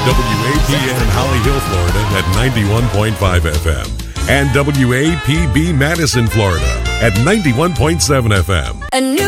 WAPN Holly Hill, Florida at 91.5 FM and WAPB Madison, Florida at 91.7 FM. A new